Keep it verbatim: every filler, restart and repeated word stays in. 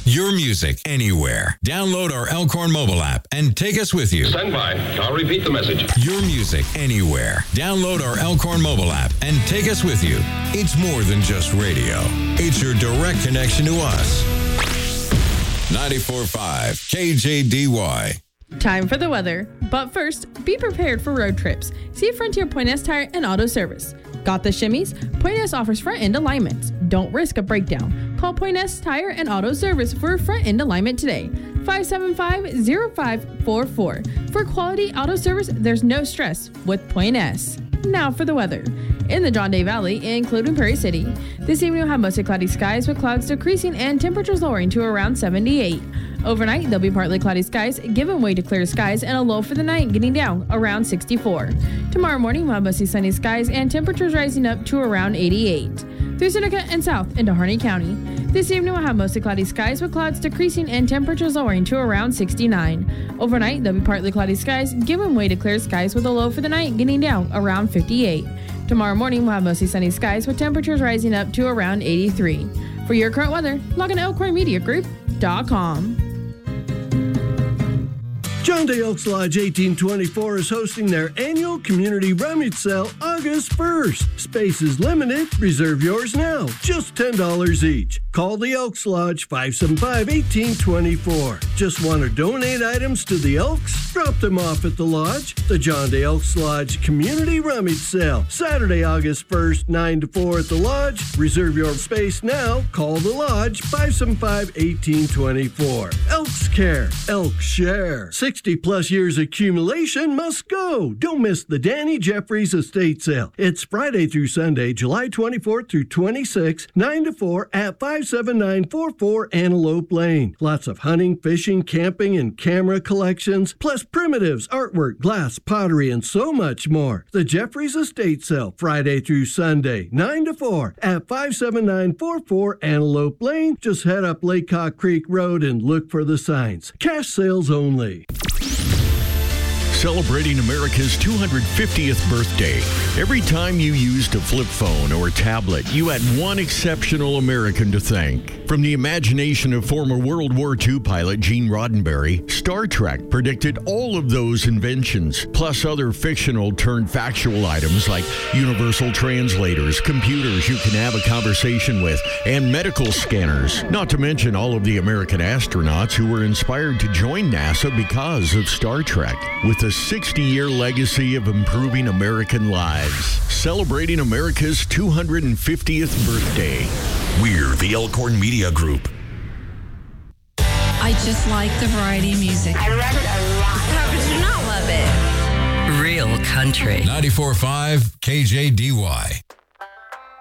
Your music anywhere. Download our Elkhorn mobile app and take us with you. Stand by. I'll repeat the message. Your music anywhere. Download our Elkhorn mobile app and take us with you. It's more than just radio. It's your direct connection to us. ninety-four point five K J D Y. Time for the weather. But first, be prepared for road trips. See Frontier Pointez Tire and Auto Service. Got the shimmies? Pointez offers front-end alignments. Don't risk a breakdown. Call Pointez Tire and Auto Service for a front-end alignment today. five seven five, zero five four four. For quality auto service, there's no stress with Pointez. Now for the weather. In the John Day Valley, including Prairie City, this evening we'll have mostly cloudy skies with clouds decreasing and temperatures lowering to around seventy-eight. Overnight, there'll be partly cloudy skies, giving way to clear skies and a low for the night getting down around sixty-four. Tomorrow morning, we'll have mostly sunny skies and temperatures rising up to around eighty-eight. Through Seneca and south into Harney County. This evening, we'll have mostly cloudy skies with clouds decreasing and temperatures lowering to around sixty-nine. Overnight, there'll be partly cloudy skies, giving way to clear skies with a low for the night getting down around fifty-eight. Tomorrow morning, we'll have mostly sunny skies with temperatures rising up to around eighty-three. For your current weather, log on to elkhorn media group dot com. John Day Elks Lodge eighteen twenty-four is hosting their annual community rummage sale August first. Space is limited. Reserve yours now. Just ten dollars each. Call the Elks Lodge five seven five, one eight two four. Just want to donate items to the Elks? Drop them off at the Lodge. The John Day Elks Lodge Community Rummage Sale. Saturday, August first, nine to four at the Lodge. Reserve your space now. Call the Lodge five seven five, one eight two four. Elks Care. Elks Share. sixty plus years accumulation must go. Don't miss the Danny Jeffries Estate Sale. It's Friday through Sunday, July twenty-fourth through twenty-sixth, nine to four at five seven nine four four Antelope Lane. Lots of hunting, fishing, camping, and camera collections, plus primitives, artwork, glass, pottery, and so much more. The Jeffries Estate Sale, Friday through Sunday, nine to four at five seven nine four four Antelope Lane. Just head up Laycock Creek Road and look for the signs. Cash sales only. Celebrating America's two hundred fiftieth birthday. Every time you used a flip phone or tablet, you had one exceptional American to thank. From the imagination of former World War Two pilot Gene Roddenberry, Star Trek predicted all of those inventions, plus other fictional turned factual items like universal translators, computers you can have a conversation with, and medical scanners. Not to mention all of the American astronauts who were inspired to join NASA because of Star Trek. With a sixty-year legacy of improving American lives, celebrating America's two hundred fiftieth birthday. We're the Elkhorn Media Group. I just like the variety of music. I love it a lot. How could you not love it? Real country. ninety-four point five K J D Y.